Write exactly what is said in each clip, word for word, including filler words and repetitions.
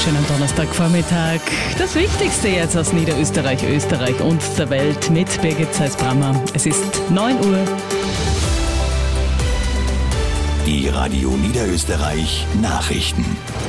Schönen Donnerstagvormittag. Das Wichtigste jetzt aus Niederösterreich, Österreich und der Welt mit Birgit Zeiss-Brammer. Es ist neun Uhr. Die Radio Niederösterreich Nachrichten.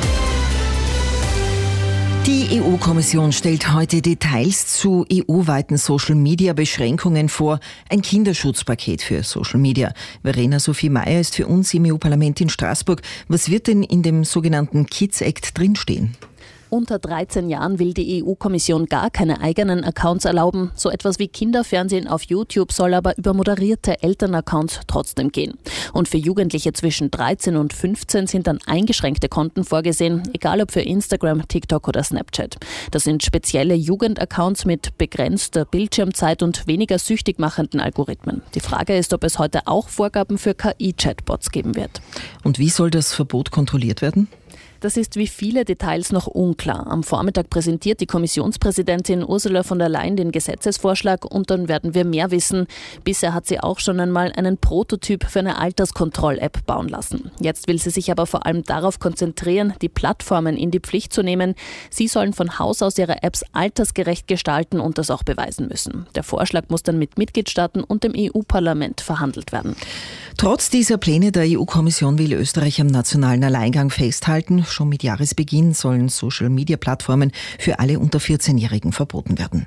Die E U-Kommission stellt heute Details zu E U-weiten Social-Media-Beschränkungen vor. Ein Kinderschutzpaket für Social Media. Verena Sophie Meyer ist für uns im E U-Parlament in Straßburg. Was wird denn in dem sogenannten Kids Act drinstehen? Unter dreizehn Jahren will die E U-Kommission gar keine eigenen Accounts erlauben. So etwas wie Kinderfernsehen auf YouTube soll aber über moderierte Elternaccounts trotzdem gehen. Und für Jugendliche zwischen dreizehn und fünfzehn sind dann eingeschränkte Konten vorgesehen, egal ob für Instagram, TikTok oder Snapchat. Das sind spezielle Jugendaccounts mit begrenzter Bildschirmzeit und weniger süchtig machenden Algorithmen. Die Frage ist, ob es heute auch Vorgaben für K I-Chatbots geben wird. Und wie soll das Verbot kontrolliert werden? Das ist wie viele Details noch unklar. Am Vormittag präsentiert die Kommissionspräsidentin Ursula von der Leyen den Gesetzesvorschlag und dann werden wir mehr wissen. Bisher hat sie auch schon einmal einen Prototyp für eine Alterskontroll-App bauen lassen. Jetzt will sie sich aber vor allem darauf konzentrieren, die Plattformen in die Pflicht zu nehmen. Sie sollen von Haus aus ihre Apps altersgerecht gestalten und das auch beweisen müssen. Der Vorschlag muss dann mit Mitgliedstaaten und dem E U-Parlament verhandelt werden. Trotz dieser Pläne der E U-Kommission will Österreich am nationalen Alleingang festhalten. Schon mit Jahresbeginn sollen Social-Media-Plattformen für alle unter vierzehnjährigen verboten werden.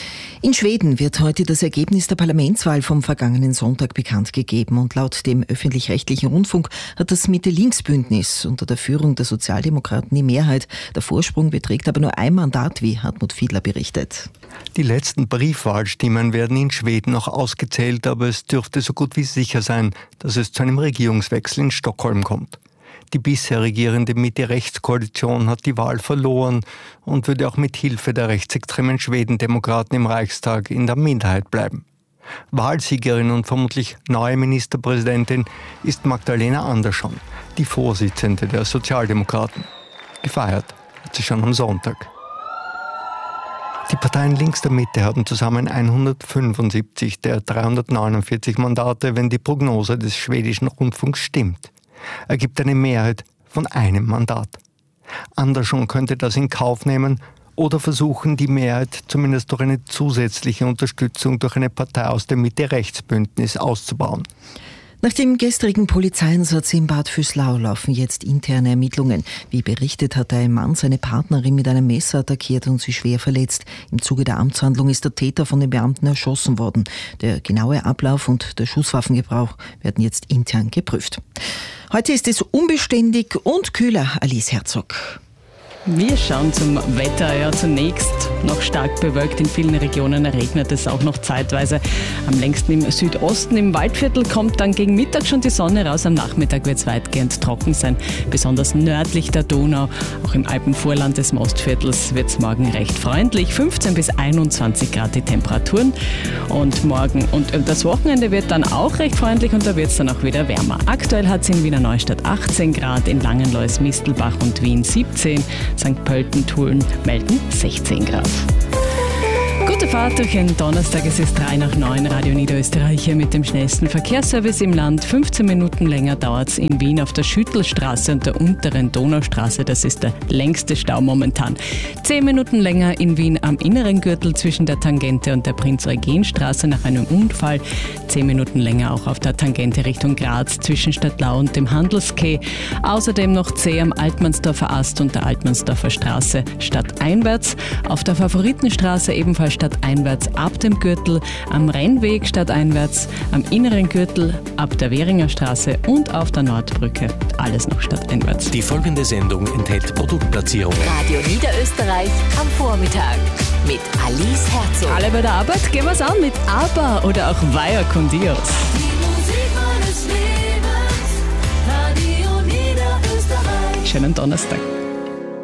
In Schweden wird heute das Ergebnis der Parlamentswahl vom vergangenen Sonntag bekannt gegeben und laut dem öffentlich-rechtlichen Rundfunk hat das Mitte-Links-Bündnis unter der Führung der Sozialdemokraten die Mehrheit. Der Vorsprung beträgt aber nur ein Mandat, wie Hartmut Fiedler berichtet. Die letzten Briefwahlstimmen werden in Schweden noch ausgezählt, aber es dürfte so gut wie sicher sein, dass es zu einem Regierungswechsel in Stockholm kommt. Die bisher regierende Mitte-Rechts-Koalition hat die Wahl verloren und würde auch mit Hilfe der rechtsextremen Schwedendemokraten im Reichstag in der Minderheit bleiben. Wahlsiegerin und vermutlich neue Ministerpräsidentin ist Magdalena Andersson, die Vorsitzende der Sozialdemokraten. Gefeiert hat sie schon am Sonntag. Die Parteien links der Mitte haben zusammen hundertfünfundsiebzig der dreihundertneunundvierzig Mandate, wenn die Prognose des schwedischen Rundfunks stimmt. Er gibt eine Mehrheit von einem Mandat. Andersson könnte das in Kauf nehmen oder versuchen, die Mehrheit zumindest durch eine zusätzliche Unterstützung durch eine Partei aus dem Mitte-Rechts-Bündnis auszubauen. Nach dem gestrigen Polizeieinsatz in Bad Vöslau laufen jetzt interne Ermittlungen. Wie berichtet, hat ein Mann seine Partnerin mit einem Messer attackiert und sie schwer verletzt. Im Zuge der Amtshandlung ist der Täter von den Beamten erschossen worden. Der genaue Ablauf und der Schusswaffengebrauch werden jetzt intern geprüft. Heute ist es unbeständig und kühler, Alice Herzog. Wir schauen zum Wetter. Ja, zunächst noch stark bewölkt. In vielen Regionen regnet es auch noch zeitweise. Am längsten im Südosten. Im Waldviertel kommt dann gegen Mittag schon die Sonne raus. Am Nachmittag wird es weitgehend trocken sein. Besonders nördlich der Donau, auch im Alpenvorland des Mostviertels, wird es morgen recht freundlich. fünfzehn bis einundzwanzig Grad die Temperaturen. Und morgen und das Wochenende wird dann auch recht freundlich und da wird es dann auch wieder wärmer. Aktuell hat es in Wiener Neustadt achtzehn Grad, in Langenlois, Mistelbach und Wien siebzehn. Sankt Pölten, Tulln melden sechzehn Grad. Gute Fahrt durch den Donnerstag, es ist drei nach neun, Radio Niederösterreich hier mit dem schnellsten Verkehrsservice im Land. fünfzehn Minuten länger dauert es in Wien auf der Schüttelstraße und der unteren Donaustraße, das ist der längste Stau momentan. zehn Minuten länger in Wien am inneren Gürtel zwischen der Tangente und der Prinz-Eugen-Straße nach einem Unfall. zehn Minuten länger auch auf der Tangente Richtung Graz zwischen Stadtlau und dem Handelskeh. Außerdem noch zäh am Altmannsdorfer Ast und der Altmannsdorfer Straße stadteinwärts. Auf der Favoritenstraße ebenfalls stadteinwärts ab dem Gürtel, am Rennweg stadteinwärts, am inneren Gürtel ab der Währinger Straße und auf der Nordbrücke. Alles noch stadteinwärts. Die folgende Sendung enthält Produktplatzierungen. Radio Niederösterreich am Vormittag mit Alice Herzog. Alle bei der Arbeit, gehen wir's an mit ABBA oder auch Vaya con Dios. Die Musik meines Lebens, Radio Niederösterreich. Schönen Donnerstag.